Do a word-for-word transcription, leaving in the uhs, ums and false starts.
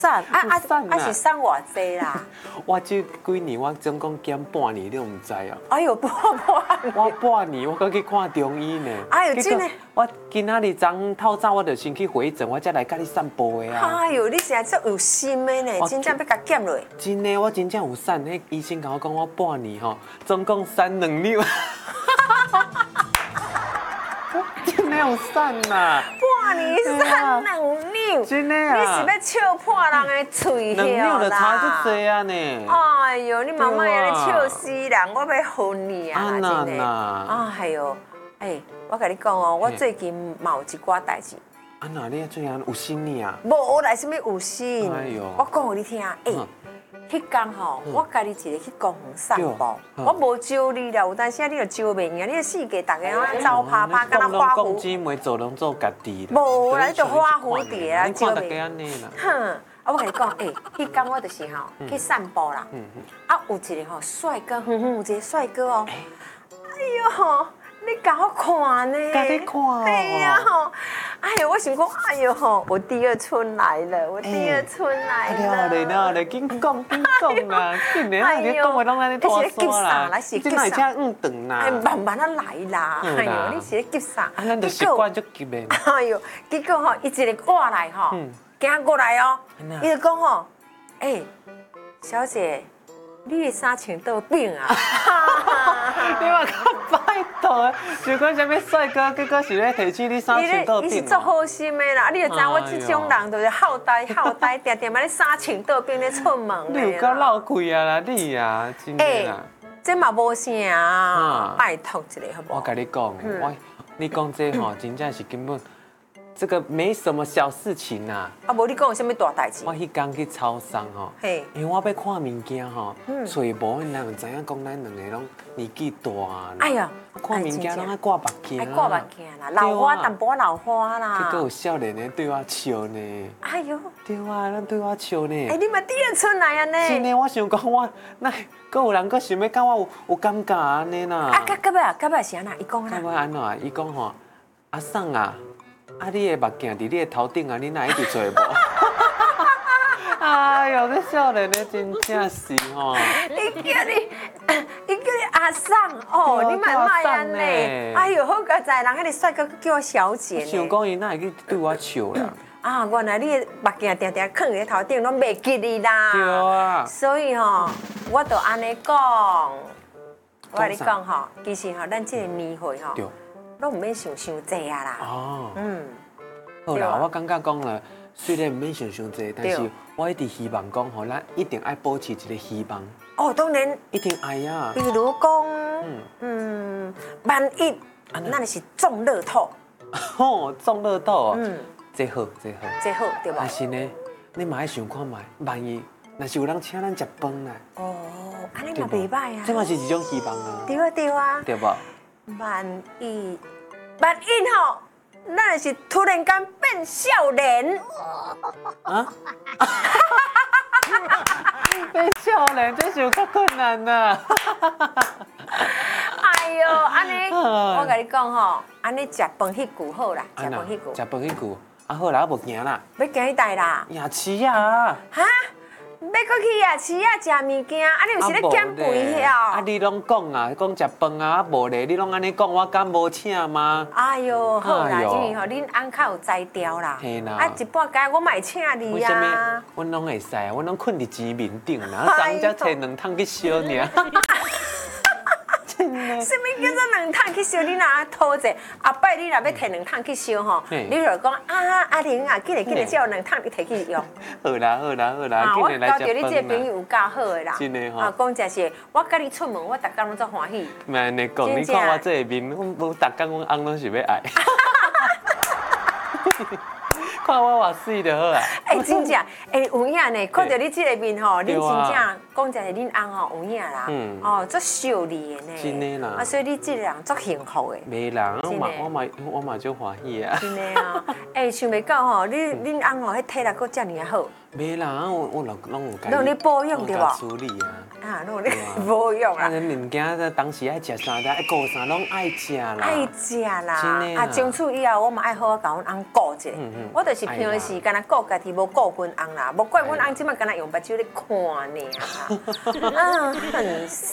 送啊啊啊是送偌济啦？ 我这几年我总共减半年，你都唔知啊？ 哎呦，半半我半年我刚去看中医呢。 哎呦，真的！ 我今仔日昨透早我就先去回诊，我才来甲你散步的啊。 哎呦，你现在足有心的呢，真正要甲减落。 真的，我真正有瘦。迄医生甲我讲，我半年吼，总共瘦两两。真的有瘦啦！ 半年瘦两两， 真的啊！ 你是要笑破人的嘴两两就差啦！ 足济啊呢！ 哎呦，你妈妈也咧笑死人，我要恨你啊！真的啊，哎呦，哎，我甲你讲哦，我最近嘛有一寡代志。 啊那你最近有心呢啊？ 无来什么有心？ 哎呦， 我讲互你听，哎。迄天吼，我家己一个去公园散步，我无招你啦，有当时啊，你就招袂赢，你个世界大家拢走趴趴，敢若花蝴蝶，袂做拢做家己啦。 无啦，你就花蝴蝶啊， 招袂赢。 哼，啊，我甲你讲，诶，迄天我就是吼去散步啦，啊，有一个吼帅哥，哼哼，有一个帅哥哦，哎呦，你甲我看呢？ 甲你看哦。 哎呀吼。哎呦，我想讲，哎呦吼，我第二春来了，我第二春来了。 了嘞了嘞，紧讲紧讲啦，紧嘞，你讲话拢安尼拖沙啦，你哪会遮硬长啦？ 哎，慢慢啊来啦，哎呦，你是咧急啥？ 啊，咱就习惯就急的。 哎呦，结果吼，伊一个过来吼，行过来哦，伊就讲吼，哎，小姐，你的衫穿倒边啊？ 你嘛较拜托，就讲什么帅哥，结果是咧提起你衫穿倒边。 伊是做好心的啦，你就知我这种人就是好呆好呆，定定嘛咧衫穿倒边咧出门。 你有够闹气啊啦，你啊，真的啦。 这嘛无啥啊，拜托一下好不好？ 我跟你讲，我你讲这吼，真正是根本。这个没什么小事情呐。 啊，无你讲有啥物大代志？ 我迄天去超商吼，因为我要看物件吼，找无因哪会知影讲咱两个拢年纪大啦。 哎呀， 看物件拢爱挂目镜。 爱挂目镜啦，老花淡薄老花啦。 结果有少年的对我笑呢。 哎呦， 对啊，咱对我笑呢。 哎，你嘛第二春来啊呢？ 真的，我想讲我，那搁有人搁想要甲我有有尴尬安尼啦。 啊，到到尾到尾是安那？伊讲啊？到尾安怎？伊讲吼，阿送啊。啊！你的目镜伫你的头顶啊，你哪一直找无？哎呦，这少年的真正是吼！ 伊叫你，伊叫你阿桑哦，你蛮卖安呢？哎呦，好佳哉，人迄个帅哥叫我小姐呢。 想讲伊哪会去对我笑啦？ 啊，原来你的目镜定定放在头顶，拢袂记你啦。 对啊。 所以吼，我就安尼讲，我跟你讲吼，其实吼，咱这个年岁吼。拢唔免想伤济啊啦。哦。嗯。 好啦，我感觉讲了，虽然唔免想伤济，但是我一直希望讲，吼，咱一定爱保持一个希望。 哦，当然。 一定爱呀。 比如讲，嗯嗯，万一咱是中乐透。 吼，中乐透。嗯。这好，这好。 这好，对吧？ 但是呢，你嘛爱想看卖，万一若是有人请咱食饭啦。 哦，安尼嘛袂歹啊。 这嘛是一种希望啊。 对啊，对啊。 对吧？ 万一，万一吼，咱是突然间变少年。啊？ 变少年，这是有较困难呐。 哎呦，安尼，我甲你讲吼，安尼食饭迄句好啦，食饭迄句。 食饭迄句，啊好啦，我无行啦。 要行迄代啦？ 夜市啊。 哈？要搁去夜市啊，食物件，啊你有是咧减肥了？ 啊你拢讲啊，讲食饭啊，啊无咧，你拢安尼讲，我敢无请吗？ 哎呦，好啦，因为吼恁翁较有才调啦。 嘿啦。 啊一半间我嘛请你呀。为什么？ 阮拢会使，阮拢困伫钱面顶啦，昨才摕两桶去烧尔。 什么叫做两桶去烧？你哪讨者？后摆你若要摕两桶去烧吼，你就讲啊阿玲啊，今日今日只有两桶你摕去用。 好啦好啦好啦， 今日来食饭啦。我交着你这个朋友有够好的啦。 真的吼。 啊，讲真是，我甲你出门，我逐工拢足欢喜。 唔安尼讲，你看我这面，我我逐工阮翁拢是要爱。看我偌水就好啊！ 哎，真正哎有影呢，看到你这个面吼，你真正讲真是恁翁吼有影啦，哦，足秀丽的呢。 真的啦。 啊，所以你这个人足幸福的。 袂啦，我嘛我嘛我嘛足欢喜啊。 真的啊！哎，想袂到吼，你恁翁吼迄体力阁遮尔好。 没啦，我我老拢有家。 拢你保养对吧？ 处理啊。 啊，拢你保养啊， 啊。 咱物件当时爱食啥，爱顾啥，拢爱食啦。 爱食啦， 真的啊，从此以后我嘛爱好好甲阮翁顾者。我就是平常时干那顾家己，无顾阮翁啦，无怪阮翁即摆干那用目睭咧看呢。啊，很。